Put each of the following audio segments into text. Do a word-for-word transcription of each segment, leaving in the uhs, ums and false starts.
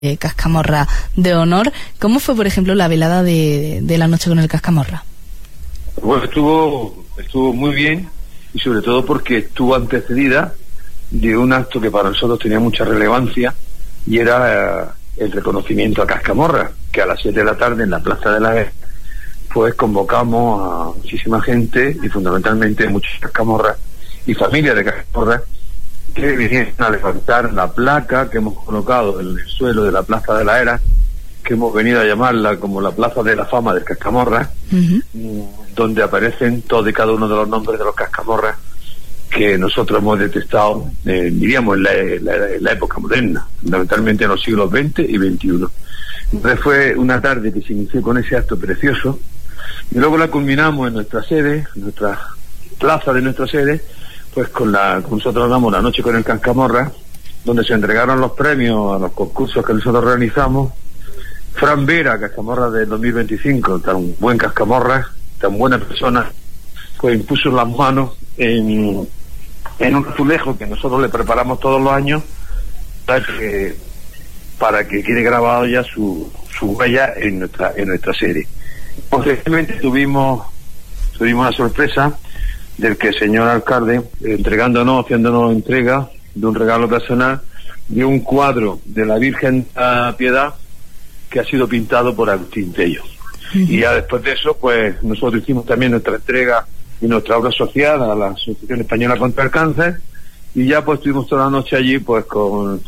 eh, Cascamorra de honor. ¿Cómo fue, por ejemplo, la velada de, de la noche con el Cascamorra? Bueno, estuvo, estuvo muy bien, y sobre todo porque estuvo antecedida de un acto que para nosotros tenía mucha relevancia, y era eh, el reconocimiento a Cascamorra, que a las siete de la tarde en la Plaza de la E pues convocamos a muchísima gente, y fundamentalmente muchos Cascamorras y familias de Cascamorra, que vinieron a levantar la placa que hemos colocado en el suelo de la Plaza de la Era, que hemos venido a llamarla como la Plaza de la Fama del Cascamorra, uh-huh. donde aparecen todos y cada uno de los nombres de los Cascamorras que nosotros hemos detectado, eh, diríamos, en la, la, la época moderna, fundamentalmente en los siglos veinte y veintiuno. Entonces fue una tarde que se inició con ese acto precioso, y luego la culminamos en nuestra sede, en nuestra plaza de nuestra sede, pues con la, con nosotros damos la noche con el Cascamorra, donde se entregaron los premios a los concursos que nosotros realizamos. Fran Vera, Cascamorra del dos mil veinticinco, tan buen Cascamorra, tan buena persona, pues impuso las manos en, en un azulejo que nosotros le preparamos todos los años para que, para que quede grabado ya su, su huella en nuestra, en nuestra serie. Posteriormente tuvimos, tuvimos la sorpresa del que el señor alcalde, entregándonos, haciéndonos entrega de un regalo personal, de un cuadro de la Virgen a Piedad que ha sido pintado por Agustín Tello. Uh-huh. Y ya después de eso, pues nosotros hicimos también nuestra entrega y nuestra obra social a la Asociación Española contra el Cáncer, y ya pues estuvimos toda la noche allí pues con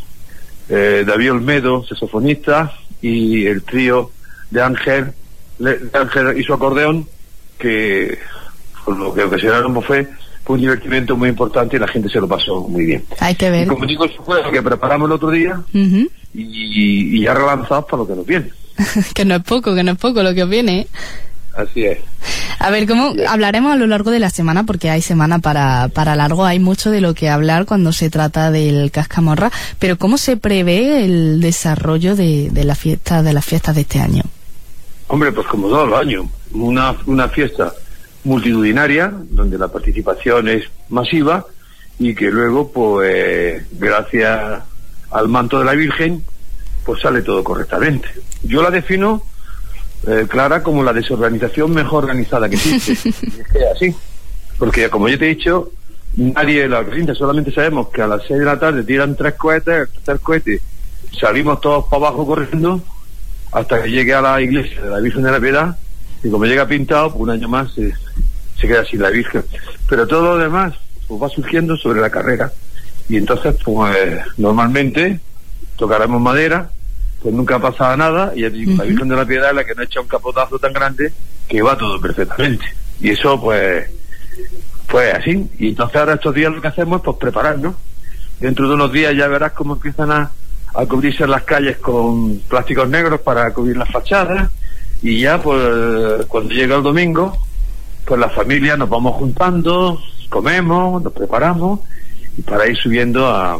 eh, David Olmedo, saxofonista, y el trío de Ángel, de Ángel y su acordeón, que por lo que ocasionaron fue, fue un divertimento muy importante y la gente se lo pasó muy bien. Hay que ver. Y como digo, eso fue lo que preparamos el otro día, uh-huh. y, y ya relanzados para lo que nos viene. Que no es poco, que no es poco lo que os viene, ¿eh? Así es. A ver, ¿cómo sí. hablaremos a lo largo de la semana? Porque hay semana para, para largo, hay mucho de lo que hablar cuando se trata del Cascamorra, pero ¿cómo se prevé el desarrollo de, de la fiesta, de las fiestas de este año? Hombre, pues como todos los años, una, una fiesta multitudinaria, donde la participación es masiva, y que luego, pues, gracias al manto de la Virgen, pues sale todo correctamente. Yo la defino, eh, Clara, como la desorganización mejor organizada que existe. Y es que es así, porque como yo te he dicho, nadie la organiza, solamente sabemos que a las seis de la tarde tiran tres cohetes, tres cohetes, salimos todos para abajo corriendo, hasta que llegue a la iglesia de la Virgen de la Piedad, y como llega pintado, pues un año más se, se queda sin la Virgen. Pero todo lo demás pues va surgiendo sobre la carrera, y entonces pues normalmente tocaremos madera, pues nunca pasaba nada, y uh-huh. la Virgen de la Piedad es la que nos echa un capotazo tan grande que va todo perfectamente. Y eso pues pues así. Y entonces ahora estos días lo que hacemos es pues prepararnos. Dentro de unos días ya verás cómo empiezan a, a cubrirse las calles con plásticos negros para cubrir las fachadas. Y ya, pues, cuando llega el domingo, pues las familias nos vamos juntando, comemos, nos preparamos, y para ir subiendo a,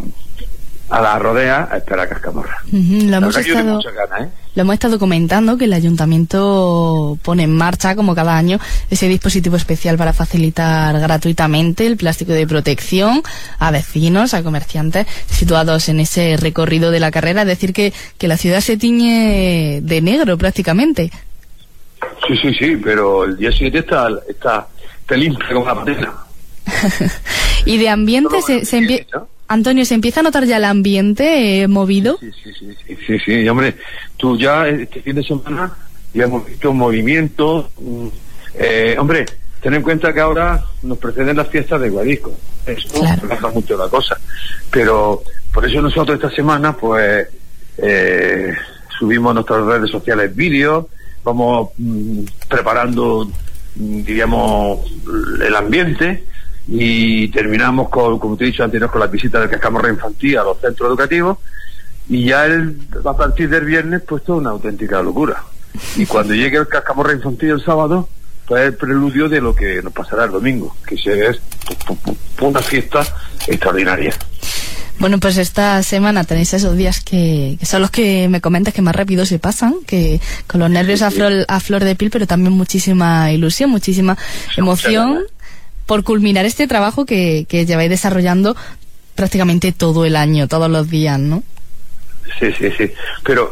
a la rodea a esperar a Cascamorra. Uh-huh, lo, hemos estado, ganas, ¿eh? lo hemos estado comentando, que el ayuntamiento pone en marcha, como cada año, ese dispositivo especial para facilitar gratuitamente el plástico de protección a vecinos, a comerciantes situados en ese recorrido de la carrera. Es decir, que, que la ciudad se tiñe de negro prácticamente. Sí, sí, sí, pero el día siguiente está, está, está limpio como la patena. Y de ambiente, se, se empie... ¿no? Antonio, ¿se empieza a notar ya el ambiente eh, movido? Sí, sí, sí, sí, sí, sí, sí, hombre, tú ya este fin de semana ya hemos visto movimientos, eh, hombre, ten en cuenta que ahora nos preceden las fiestas de Guadisco, eso claro. relaja mucho la cosa, pero por eso nosotros esta semana pues eh, subimos a nuestras redes sociales vídeos, vamos mm, preparando, mm, diríamos, el ambiente, y terminamos con, como te he dicho antes, con la visita del Cascamorra infantil a los centros educativos, y ya el, a partir del viernes pues toda una auténtica locura, y cuando llegue el Cascamorra infantil el sábado, pues es el preludio de lo que nos pasará el domingo, que es una fiesta extraordinaria. Bueno, pues esta semana tenéis esos días que, que son los que me comentas que más rápido se pasan, que con los nervios a flor, a flor de piel, pero también muchísima ilusión, muchísima emoción por culminar este trabajo que, que lleváis desarrollando prácticamente todo el año, todos los días, ¿no? sí, sí, sí. Pero